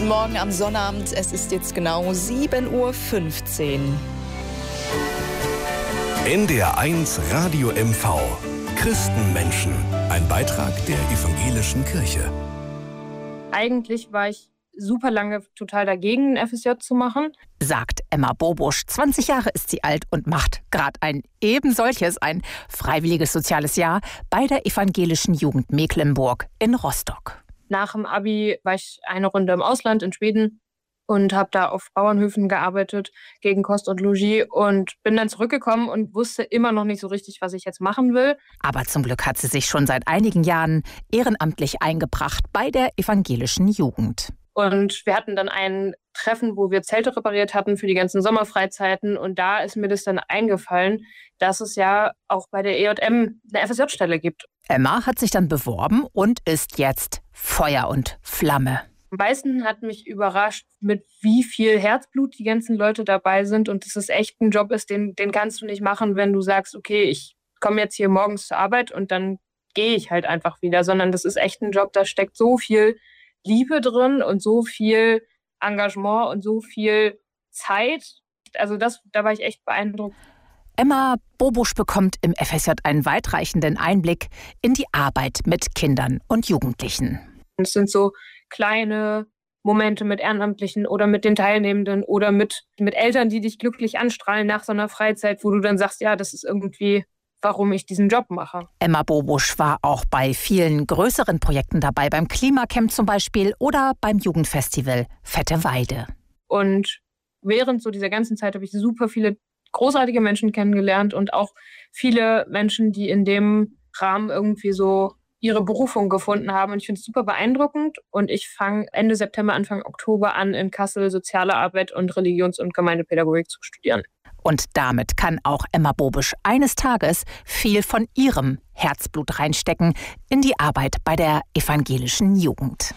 Guten Morgen am Sonnabend. Es ist jetzt genau 7:15 Uhr. NDR 1 Radio MV. Christenmenschen. Ein Beitrag der Evangelischen Kirche. Eigentlich war ich super lange total dagegen, ein FSJ zu machen. Sagt Emma Bobusch. 20 Jahre ist sie alt und macht gerade ein freiwilliges soziales Jahr bei der Evangelischen Jugend Mecklenburg in Rostock. Nach dem Abi war ich eine Runde im Ausland in Schweden und habe da auf Bauernhöfen gearbeitet gegen Kost und Logis und bin dann zurückgekommen und wusste immer noch nicht so richtig, was ich jetzt machen will. Aber zum Glück hat sie sich schon seit einigen Jahren ehrenamtlich eingebracht bei der Evangelischen Jugend. Und wir hatten dann ein Treffen, wo wir Zelte repariert hatten für die ganzen Sommerfreizeiten. Und da ist mir das dann eingefallen, dass es ja auch bei der EJM eine FSJ-Stelle gibt. Emma hat sich dann beworben und ist jetzt Feuer und Flamme. Am meisten hat mich überrascht, mit wie viel Herzblut die ganzen Leute dabei sind und dass es echt ein Job ist, den kannst du nicht machen, wenn du sagst, okay, ich komme jetzt hier morgens zur Arbeit und dann gehe ich halt einfach wieder, sondern das ist echt ein Job, da steckt so viel Liebe drin und so viel Engagement und so viel Zeit. Also da war ich echt beeindruckt. Emma Bobusch bekommt im FSJ einen weitreichenden Einblick in die Arbeit mit Kindern und Jugendlichen. Es sind so kleine Momente mit Ehrenamtlichen oder mit den Teilnehmenden oder mit Eltern, die dich glücklich anstrahlen nach so einer Freizeit, wo du dann sagst, ja, das ist irgendwie, warum ich diesen Job mache. Emma Bobusch war auch bei vielen größeren Projekten dabei, beim Klimacamp zum Beispiel oder beim Jugendfestival Fette Weide. Und während so dieser ganzen Zeit habe ich super viele großartige Menschen kennengelernt und auch viele Menschen, die in dem Rahmen irgendwie so ihre Berufung gefunden haben. Und ich finde es super beeindruckend. Und ich fange Ende September, Anfang Oktober an, in Kassel Soziale Arbeit und Religions- und Gemeindepädagogik zu studieren. Und damit kann auch Emma Bobusch eines Tages viel von ihrem Herzblut reinstecken in die Arbeit bei der Evangelischen Jugend.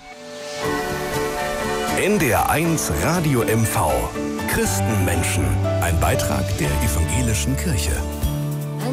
NDR 1 Radio MV. Christenmenschen. Ein Beitrag der Evangelischen Kirche.